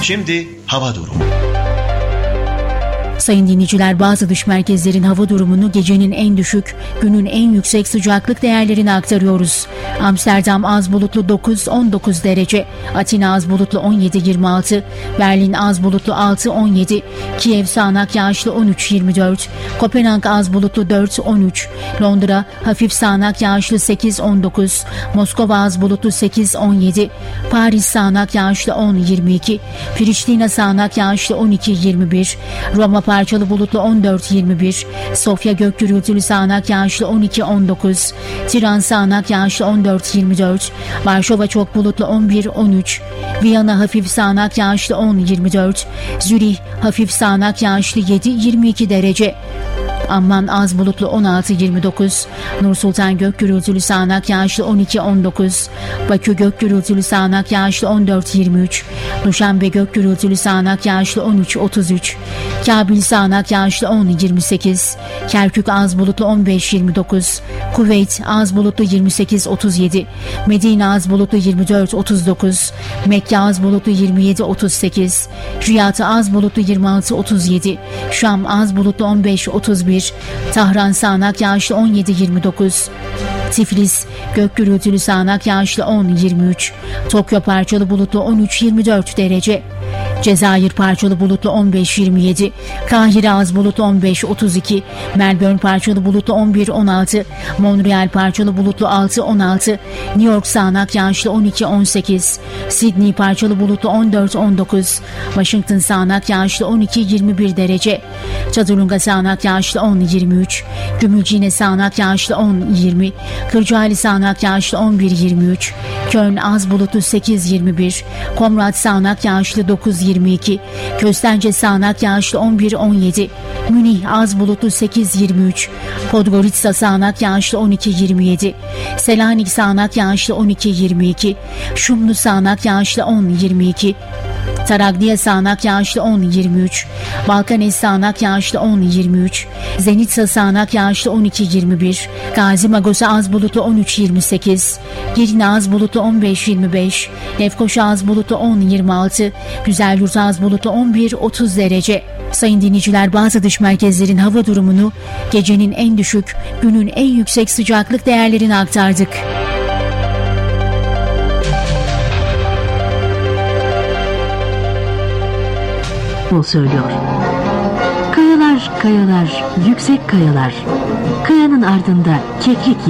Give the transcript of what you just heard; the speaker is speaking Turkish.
Şimdi hava durumu. Sayın dinleyiciler, bazı dış merkezlerin hava durumunu gecenin en düşük, günün en yüksek sıcaklık değerlerini aktarıyoruz. Amsterdam az bulutlu 9-19 derece, Atina az bulutlu 17-26, Berlin az bulutlu 6-17, Kiev sağanak yağışlı 13-24, Kopenhag az bulutlu 4-13, Londra hafif sağanak yağışlı 8-19, Moskova az bulutlu 8-17, Paris sağanak yağışlı 10-22, Priştina sağanak yağışlı 12-21, Roma parçalı bulutlu 14-21, Sofya gök gürültülü sağanak yağışlı 12-19, Tiran sağanak yağışlı 14-24, Varşova çok bulutlu 11-13, Viyana hafif sağanak yağışlı 10-24, Zürih hafif sağanak yağışlı 7-22 derece, Amman az bulutlu 16-29, Nur Sultan gök gürültülü sağanak yağışlı 12-19, Bakü gök gürültülü sağanak yağışlı 14-23, Duşanbe gök gürültülü sağanak yağışlı 13-33, Kabil sağanak yağışlı 10-28, Kerkük az bulutlu 15-29, Kuveyt az bulutlu 28-37, Medine az bulutlu 24-39, Mekke az bulutlu 27-38, Riyad az bulutlu 26-37, Şam az bulutlu 15-31, Tahran sağanak yağışlı 17-29, Tiflis gök gürültülü sağanak yağışlı 10-23, Tokyo parçalı bulutlu 13-24 derece, Cezayir parçalı bulutlu 15-27, Kahire az bulutlu 15-32, Melbourne parçalı bulutlu 11-16, Montreal parçalı bulutlu 6-16, New York sağanak yağışlı 12-18, Sydney parçalı bulutlu 14-19, Washington sağanak yağışlı 12-21 derece, Çadırlunga sağanak yağışlı 10-23, Gümülcine sağanak yağışlı 10-20, Kırcaali sağanak yağışlı 11-23, Köln az bulutlu 8-21, Komrat sağanak yağışlı 9-22, Köstence sağanak yağışlı 11-17, Münih az bulutlu 8-23, Podgorica sağanak yağışlı 12-27, Selanik sağanak yağışlı 12-22, Şumlu sağanak yağışlı 10-22, Taraglia sağanak yağışlı 10-23, Balkanes sağanak yağışlı 10-23, Zenitsa sağanak yağışlı 12-21, Gazi Magosa az bulutlu 13-28, Girne az bulutlu 15-25, Lefkoşa az bulutlu 10-26, Güzelyurt az bulutlu 11-30 derece. Sayın dinleyiciler, bazı dış merkezlerin hava durumunu gecenin en düşük, günün en yüksek sıcaklık değerlerini aktardık. O söylüyor. Kayalar, kayalar, yüksek kayalar. Kayanın ardında keklik